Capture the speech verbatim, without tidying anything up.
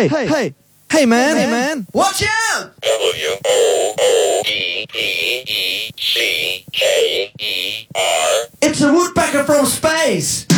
Hey, hey, hey, hey, man, hey, man. Watch out! W O O D E E C K E R. It's a woodpecker from space!